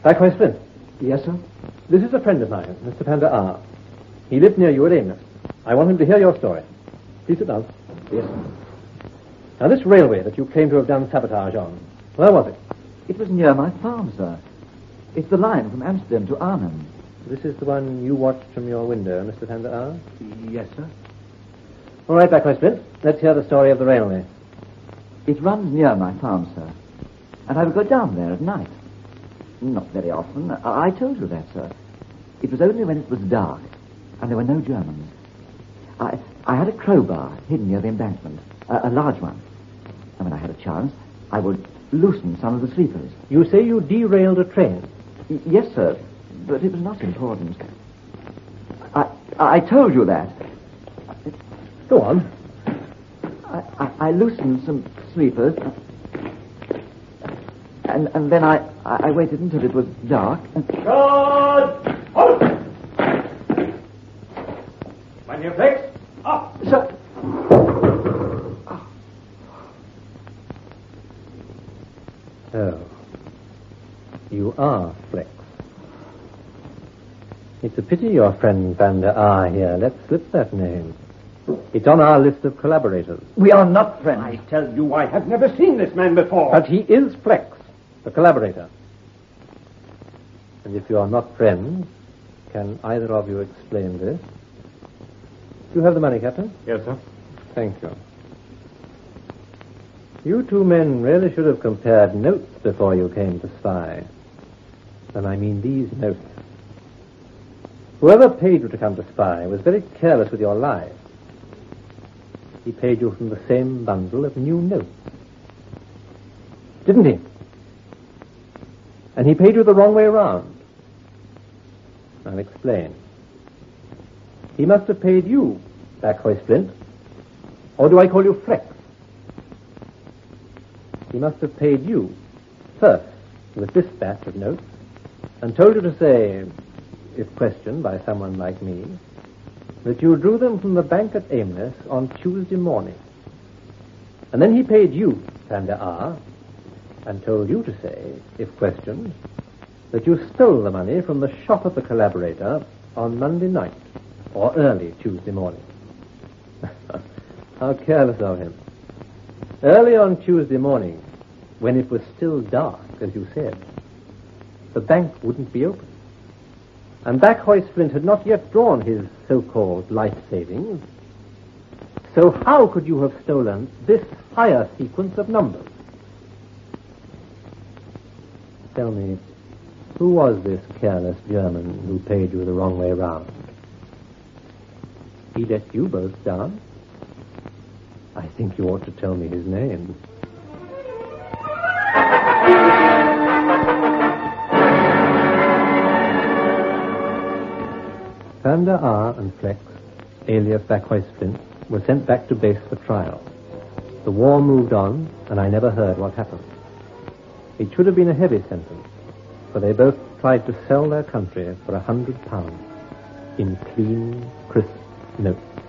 Likewise, Flint. Yes, sir? This is a friend of mine, Mr. Panda R. He lived near you at Aimless. I want him to hear your story. Please sit down. Yes, sir. Now, this railway that you claim to have done sabotage on, where was it? It was near my farm, sir. It's the line from Amsterdam to Arnhem. This is the one you watched from your window, Mr. Panda R? Yes, sir. All right, Likewise, Flint. Let's hear the story of the railway. It runs near my farm, sir. And I would go down there at night. Not very often. I told you that, sir. It was only when it was dark and there were no Germans. I had a crowbar hidden near the embankment, a large one. And when I had a chance, I would loosen some of the sleepers. You say you derailed a train? Yes, sir, but it was not important. I told you that. Go on. I loosened some sleepers, and then I waited until it was dark. Charge! Halt! Mynheer Flex, up! Sir. Oh. You are Flex. It's a pity your friend Panda R here let slip that name. It's on our list of collaborators. We are not friends. I tell you, I have never seen this man before. But he is Flex, the collaborator. And if you are not friends, can either of you explain this? Do you have the money, Captain? Yes, sir. Thank you. You two men really should have compared notes before you came to spy. And I mean these notes. Whoever paid you to come to spy was very careless with your lives. He paid you from the same bundle of new notes. Didn't he? And he paid you the wrong way around. I'll explain. He must have paid you, Backhoy Flint. Or do I call you Flex? He must have paid you first with this batch of notes and told you to say, if questioned by someone like me, that you drew them from the bank at Aimless on Tuesday morning. And then he paid you, Panda R, and told you to say, if questioned, that you stole the money from the shop of the collaborator on Monday night or early Tuesday morning. How careless of him. Early on Tuesday morning, when it was still dark, as you said, the bank wouldn't be open. And Backhoy Flint had not yet drawn his so-called life savings. So how could you have stolen this higher sequence of numbers? Tell me, who was this careless German who paid you the wrong way round? He let you both down? I think you ought to tell me his name. Panda R and Flex, alias Backhoy Flint, were sent back to base for trial. The war moved on, and I never heard what happened. It should have been a heavy sentence, for they both tried to sell their country for £100 in clean, crisp notes.